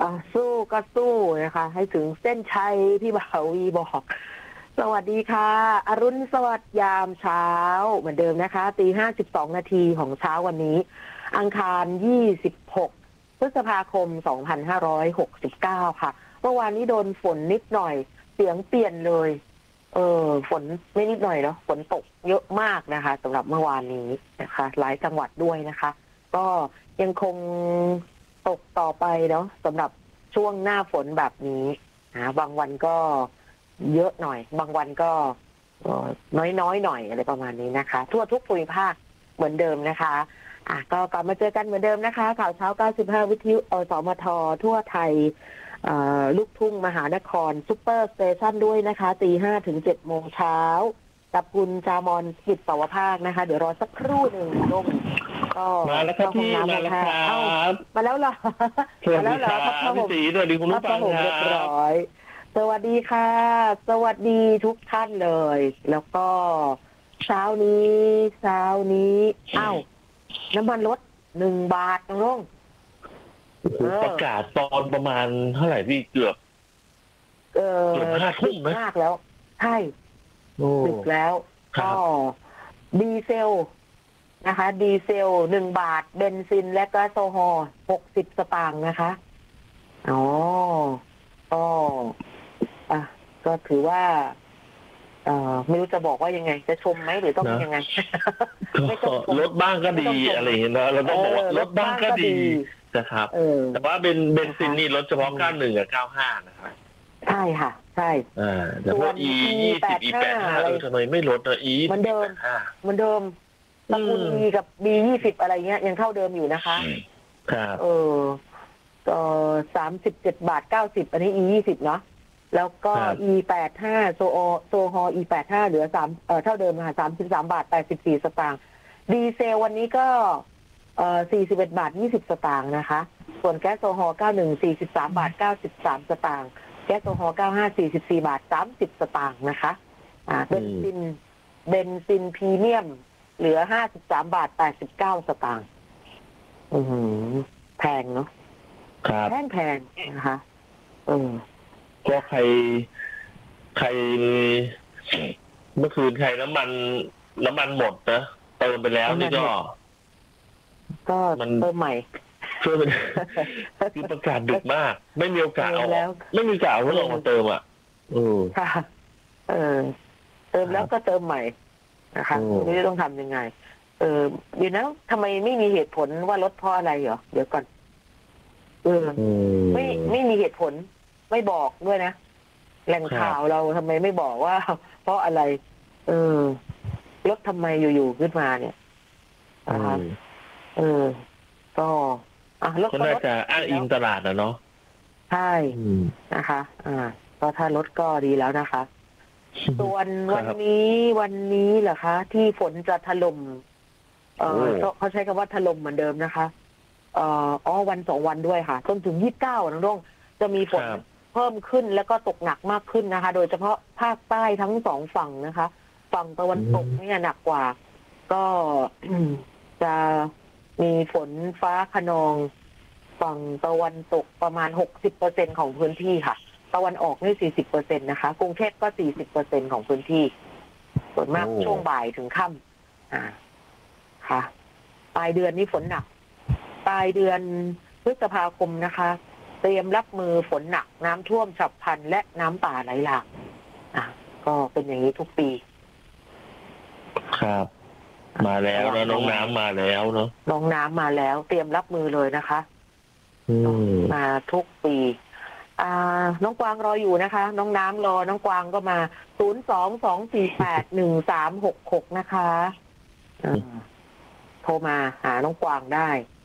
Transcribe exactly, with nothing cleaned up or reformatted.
อ่ะสู้ก็สู้นะคะให้ถึงเส้นชัยพี่บ่าววีบอก สวัสดีค่ะอรุณสวัสดิ์ยามเช้าเหมือนเดิมนะคะตีห้าสิบสองนาทีของเช้าวันนี้อังคารยี่สิบหกพฤษภาคมสองพันห้าร้อยหกสิบเก้าค่ะเมื่อวานนี้โดนฝนนิดหน่อยเสียงเปลี่ยนเลยเออฝนไม่นิดหน่อยเนาะฝนตกเยอะมากนะคะสำหรับเมื่อวานนี้นะคะหลายจังหวัดด้วยนะคะ ก็ยังคงตกต่อไปเนาะสำหรับช่วงหน้าฝนแบบนี้นะบางวันก็เยอะหน่อย บางวันก็น้อยๆหน่อยอะไรประมาณนี้นะคะ ทั่วทุกภูมิภาคเหมือนเดิมนะคะอ่ะก็กลับมาเจอกันเหมือนเดิมนะคะข่าวเช้าเก้าสิบห้าวิทยุอสมททั่วไทยลูกทุ่งมหานครซุปเปอร์สเตชันด้วยนะคะตีห้าถึงเจ็ดโมงเช้ากับคุณจามอนกิจสวภาคนะคะเดี๋ยวรอสักครู่หนึ่งลงก็มาแล้วครับพี่มาแล้วครับมาแล้วเหรอมาแล้วเหรอครับพี่สีสวัสดีคุณผู้ฟังครับเรียบร้อยสวัสดีค่ะสวัสดีทุกท่านเลยแล้วก็เช้านี้เช้านี้อ้าวน้ำมันลดหนึ่งบาทน้องลงประกาศตอนประมาณเท่าไหร่พี่เกือบเออเกือบห้าทุ่มไหมมากแล้วใช่ดึกแล้วก็ดีเซลนะคะดีเซลหนึ่งบาทเบนซินและแก๊สโซฮอล์หกสิบสตางค์นะคะอ๋อก็อ่ะก็ถือว่าเอ่อไม่รู้จะบอกว่ายังไงจะชมไหมหรือต้องยังไงไม่ต้องลดบ้างก็ดีอะไรอย่างเงี้ยนะเราต้องบอกว่าลดบ้างก็ดีนะครับแต่ว่าเบนเบนซินนี่ลดเฉพาะเก้าหนึ่งกับเก้าห้านะครับใช่ค่ะใช่อ่าแต่ว่า อี ยี่สิบ อี แปดห้าเออทำไมไม่ลดอ่ะ อีเหมือนเดิมเหมือนเดิมตระกูล E กับ บี ยี่สิบอะไรเงี้ยยังเท่าเดิมอยู่นะคะครับเออก็สามสิบเจ็ดบาทเก้าสิบอันนี้ E ยี่สิบเนาะแล้วก็ E แปดห้าโซโอโซฮอ E แปดห้าเหลือสามเอ่อเท่าเดิมค่ะสามสิบสามบาทแปดสิบสี่สตางค์ดีเซลวันนี้ก็เอ่อสี่สิบเอ็ดบาทยี่สิบสตางค์นะคะส่วนแก๊สโซฮอเก้าหนึ่ง สี่สิบสามบาทเก้าสิบสามสตางค์แก๊สโซฮอเก้าห้า สี่สิบสี่บาทสามสิบสตางค์นะคะอ่าเบนซินเบนซินพรีเมียมเหลือห้าสิบสามบาทแปดสิบเก้าสตางค์อือแพงเนาะครับแพงแพงนะคะเออก็ใครใครเมื่อคืนใครน้ำมันน้ำมันหมดนะเติมไปแล้วนี่ก็ก็เติมใหม่ช่วยเป็นคือประกาศดึกมากไม่มีโอกาสเอาไม่มีโอกาสเอารถออกมาเติมอ่ะอือค่ะเออเติมแล้วก็เติมใหม่นะคะไม่รู้ต้องทำยังไงเออเดี๋ยวนะทำไมไม่มีเหตุผลว่าลดเพราะอะไรเหรอเดี๋ยวก่อนเออไม่ไม่มีเหตุผลไม่บอกด้วยนะแหล่งข่าวเราทำไมไม่บอกว่าเพราะอะไรเออลดทำไมอยู่ๆขึ้นมาเนี่ยนะคะเออก็อ่ะลดก็น่าจะอ้างอิงตลาดนะเนาะใช่นะคะอ่าก็ถ้าลดก็ดีแล้วนะคะส่วนวันนี้วันนี้เหรอคะที่ฝนจะถล่มเอ่อเขาใช้คำว่าถล่มเหมือนเดิมนะคะเอ่ออ๋อวันสองวันด้วยค่ะจนถึงยี่สิบเก้าน้องร่งจะมีฝนเพิ่มขึ้นแล้วก็ตกหนักมากขึ้นนะคะโดยเฉพาะภาคใต้ทั้งสองฝั่งนะคะฝั่งตะวันตกนี่หนักกว่าก็จะมีฝนฟ้าคะนองฝั่งตะวันตกประมาณหกสิบเปอร์เซ็นต์ของพื้นที่ค่ะตะวันออกนี่สี่สิบเปอร์เซ็นต์นะคะกรุงเทพก็สี่สิบเปอร์เซ็นต์ของพื้นที่ส่วนมากช่วงบ่ายถึงค่ำอ่าค่ะปลายเดือนนี้ฝนหนักปลายเดือนพฤษภาคมนะคะเตรียมรับมือฝนหนักน้ำท่วมฉับพลันและน้ำป่าไหลหลากอ่ะก็เป็นอย่างนี้ทุกปีครับมาแล้วแล้วน้องน้ำมาแล้วเนาะน้องน้ำมาแล้วเตรียมรับมือเลยนะคะมาทุกปีอ่าน้องกวางรออยู่นะคะน้องน้ำรอน้องกวางก็มาศูนย์สองสองสี่แปดหนึ่งสามหกหกนะคะโทรมาหาน้องกวางได้